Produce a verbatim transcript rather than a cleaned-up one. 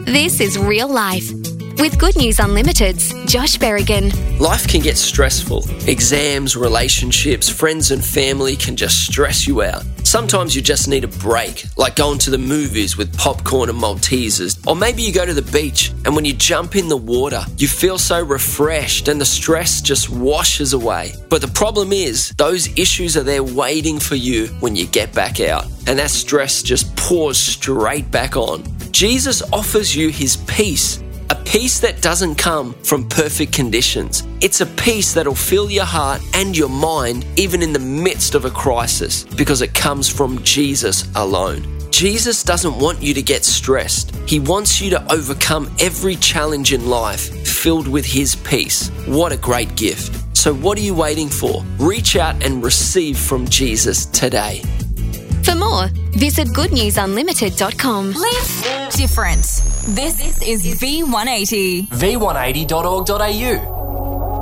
This is Real Life with Good News Unlimited's Josh Berrigan. Life can get stressful. Exams, relationships, friends and family can just stress you out. Sometimes you just need a break, like going to the movies with popcorn and Maltesers. Or maybe you go to the beach and when you jump in the water, you feel so refreshed and the stress just washes away. But the problem is, those issues are there waiting for you when you get back out. And that stress just pours straight back on. Jesus offers you his peace. A peace that doesn't come from perfect conditions. It's a peace that'll fill your heart and your mind even in the midst of a crisis because it comes from Jesus alone. Jesus doesn't want you to get stressed. He wants you to overcome every challenge in life filled with his peace. What a great gift. So what are you waiting for? Reach out and receive from Jesus today. For more, visit good news unlimited dot com. Live different. This is V one eighty. v one eighty dot org dot a u